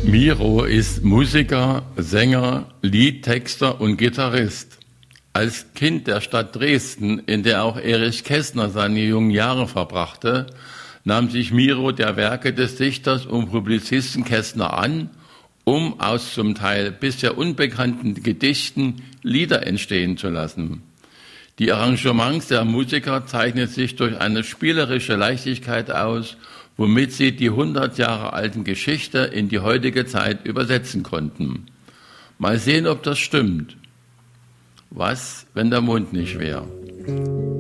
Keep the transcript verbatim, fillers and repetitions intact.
Miro ist Musiker, Sänger, Liedtexter und Gitarrist. Als Kind der Stadt Dresden, in der auch Erich Kästner seine jungen Jahre verbrachte, nahm sich Miro der Werke des Dichters und Publizisten Kästner an, um aus zum Teil bisher unbekannten Gedichten Lieder entstehen zu lassen. Die Arrangements der Musiker zeichnen sich durch eine spielerische Leichtigkeit aus, womit sie die hundert Jahre alten Geschichte in die heutige Zeit übersetzen konnten. Mal sehen, ob das stimmt. Was, wenn der Mond nicht wäre?